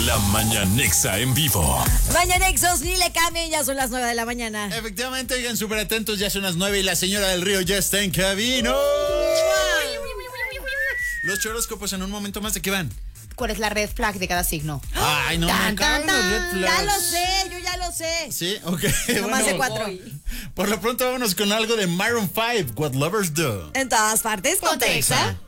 La Mañanexa en vivo. Mañanexos, ni le cambien, ya son las 9 de la mañana. Efectivamente, oigan, súper atentos, ya son las 9 y la señora del río ya está en cabina. Los horóscopos en un momento más, ¿de qué van? ¿Cuál es la red flag de cada signo? Ay, no, Tan, me cagan tan, los red tan. flags. Ya lo sé, yo ya lo sé. Sí, ok. No más de 4. Por lo pronto vámonos con algo de Maroon 5, What Lovers Do. En todas partes, Ponte Ponte Exa. Exa.